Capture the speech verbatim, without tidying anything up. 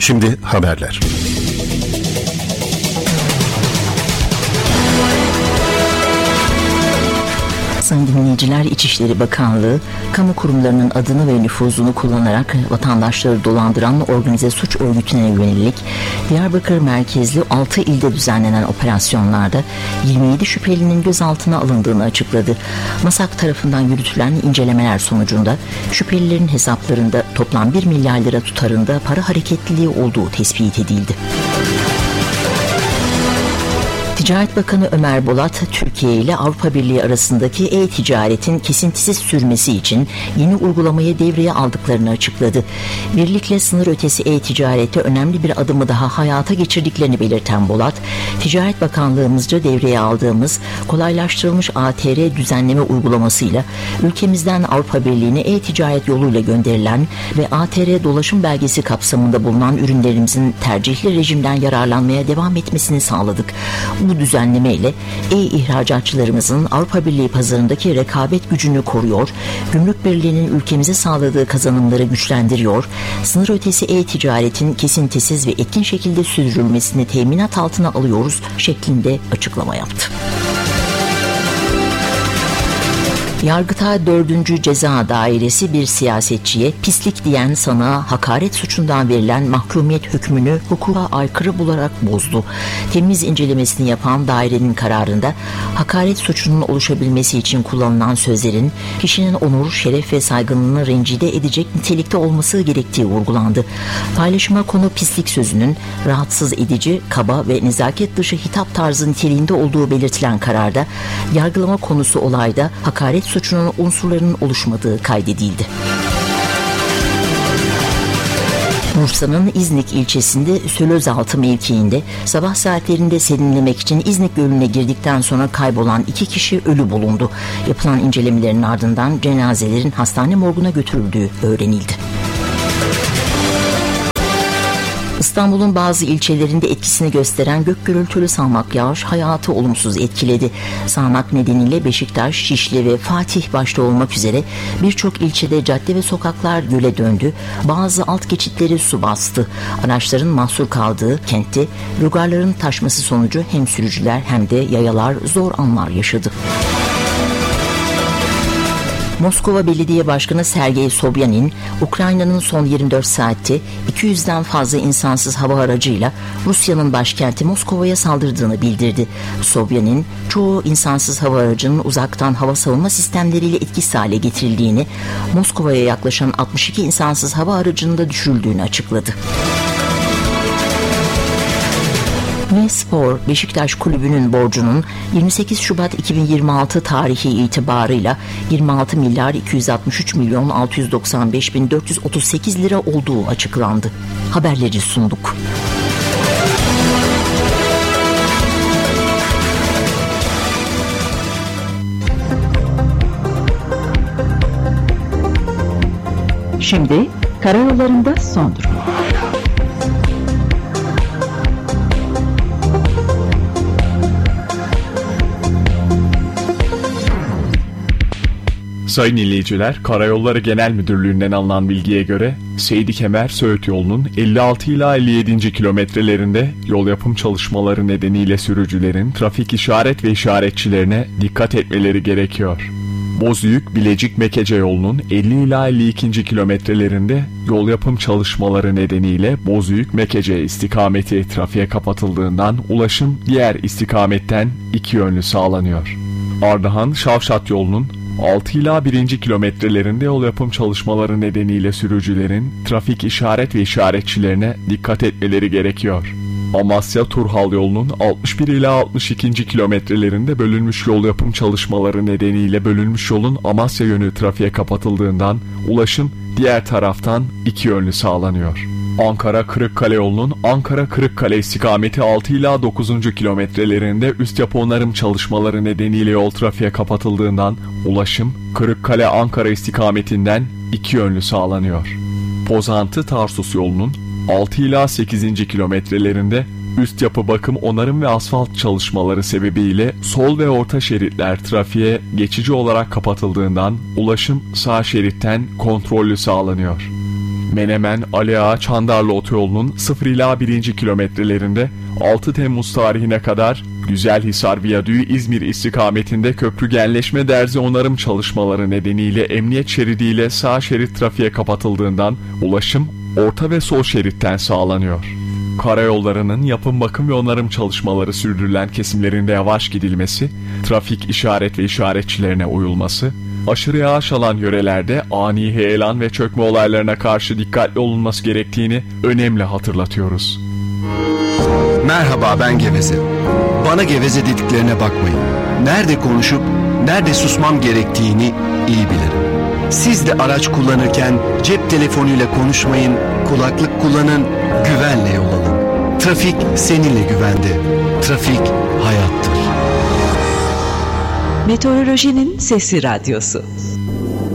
Şimdi haberler. Sayın dinleyiciler, İçişleri Bakanlığı, kamu kurumlarının adını ve nüfuzunu kullanarak vatandaşları dolandıran organize suç örgütüne yönelik Diyarbakır merkezli altı ilde düzenlenen operasyonlarda yirmi yedi şüphelinin gözaltına alındığını açıkladı. MASAK tarafından yürütülen incelemeler sonucunda şüphelilerin hesaplarında toplam bir milyar lira tutarında para hareketliliği olduğu tespit edildi. Ticaret Bakanı Ömer Bolat, Türkiye ile Avrupa Birliği arasındaki e-ticaretin kesintisiz sürmesi için yeni uygulamayı devreye aldıklarını açıkladı. Birlikle sınır ötesi e-ticarette önemli bir adımı daha hayata geçirdiklerini belirten Bolat, Ticaret Bakanlığımızca devreye aldığımız kolaylaştırılmış A T R düzenleme uygulamasıyla ülkemizden Avrupa Birliği'ne e-ticaret yoluyla gönderilen ve A T R dolaşım belgesi kapsamında bulunan ürünlerimizin tercihli rejimden yararlanmaya devam etmesini sağladık. Bu düzenleme ile e-ihracatçılarımızın Avrupa Birliği pazarındaki rekabet gücünü koruyor, Gümrük Birliği'nin ülkemize sağladığı kazanımları güçlendiriyor, sınır ötesi e-ticaretin kesintisiz ve etkin şekilde sürdürülmesini teminat altına alıyoruz şeklinde açıklama yaptı. Yargıtay dördüncü Ceza Dairesi bir siyasetçiye pislik diyen sanığa hakaret suçundan verilen mahkumiyet hükmünü hukuka aykırı bularak bozdu. Temiz incelemesini yapan dairenin kararında hakaret suçunun oluşabilmesi için kullanılan sözlerin kişinin onur, şeref ve saygınlığını rencide edecek nitelikte olması gerektiği vurgulandı. Paylaşıma konu pislik sözünün rahatsız edici, kaba ve nezaket dışı hitap tarzı niteliğinde olduğu belirtilen kararda yargılama konusu olayda hakaret suçunun unsurlarının oluşmadığı kaydedildi. Bursa'nın İznik ilçesinde Sölözaltı mevkiinde sabah saatlerinde serinlemek için İznik Gölü'ne girdikten sonra kaybolan iki kişi ölü bulundu. Yapılan incelemelerin ardından cenazelerin hastane morguna götürüldüğü öğrenildi. İstanbul'un bazı ilçelerinde etkisini gösteren gök gürültülü sağanak yağış hayatı olumsuz etkiledi. Sağanak nedeniyle Beşiktaş, Şişli ve Fatih başta olmak üzere birçok ilçede cadde ve sokaklar göle döndü. Bazı alt geçitleri su bastı. Araçların mahsur kaldığı kentte rüzgarların taşması sonucu hem sürücüler hem de yayalar zor anlar yaşadı. Moskova Belediye Başkanı Sergey Sobyanin, Ukrayna'nın son yirmi dört saatte iki yüzden fazla insansız hava aracıyla Rusya'nın başkenti Moskova'ya saldırdığını bildirdi. Sobyanin, çoğu insansız hava aracının uzaktan hava savunma sistemleriyle etkisiz hale getirildiğini, Moskova'ya yaklaşan altmış iki insansız hava aracının da düşürüldüğünü açıkladı. Spor Beşiktaş Kulübü'nün borcunun yirmi sekiz Şubat iki bin yirmi altı tarihi itibarıyla yirmi altı milyar iki yüz altmış üç milyon altı yüz doksan beş bin dört yüz otuz sekiz lira olduğu açıklandı. Haberleri sunduk. Şimdi karayollarında son durum. Sayın dinleyiciler, Karayolları Genel Müdürlüğü'nden alınan bilgiye göre Seydi Kemer Söğüt yolunun elli altı ila elli yedinci kilometrelerinde yol yapım çalışmaları nedeniyle sürücülerin trafik işaret ve işaretçilerine dikkat etmeleri gerekiyor. Bozüyük Bilecik Mekece yolunun elli ila elli ikinci kilometrelerinde yol yapım çalışmaları nedeniyle Bozüyük Mekece istikameti trafiğe kapatıldığından ulaşım diğer istikametten iki yönlü sağlanıyor. Ardahan Şavşat yolunun altı ila birinci kilometrelerinde yol yapım çalışmaları nedeniyle sürücülerin trafik işaret ve işaretçilerine dikkat etmeleri gerekiyor. Amasya Turhal yolunun altmış bir ila altmış ikinci kilometrelerinde bölünmüş yol yapım çalışmaları nedeniyle bölünmüş yolun Amasya yönü trafiğe kapatıldığından ulaşım diğer taraftan iki yönlü sağlanıyor. Ankara Kırıkkale yolunun Ankara Kırıkkale istikameti altı ila dokuzuncu kilometrelerinde üst yapı onarım çalışmaları nedeniyle yol trafiğe kapatıldığından ulaşım Kırıkkale Ankara istikametinden iki yönlü sağlanıyor. Pozantı Tarsus yolunun altı ila sekizinci kilometrelerinde üst yapı bakım, onarım ve asfalt çalışmaları sebebiyle sol ve orta şeritler trafiğe geçici olarak kapatıldığından ulaşım sağ şeritten kontrollü sağlanıyor. Menemen, Ali Ağa, Çandarlı Otoyolu'nun sıfır ila birinci kilometrelerinde altı Temmuz tarihine kadar Güzelhisar Viyadüğü İzmir istikametinde köprü genleşme derzi onarım çalışmaları nedeniyle emniyet şeridiyle sağ şerit trafiğe kapatıldığından ulaşım orta ve sol şeritten sağlanıyor. Karayollarının yapım, bakım ve onarım çalışmaları sürdürülen kesimlerinde yavaş gidilmesi, trafik işaret ve işaretçilerine uyulması, aşırı yağış alan yörelerde ani heyelan ve çökme olaylarına karşı dikkatli olunması gerektiğini önemli hatırlatıyoruz. Merhaba, ben Geveze. Bana geveze dediklerine bakmayın. Nerede konuşup nerede susmam gerektiğini iyi bilirim. Siz de araç kullanırken cep telefonuyla konuşmayın, kulaklık kullanın, güvenle yol alın. Trafik seninle güvende. Trafik hayattır. Meteorolojinin Sesi Radyosu.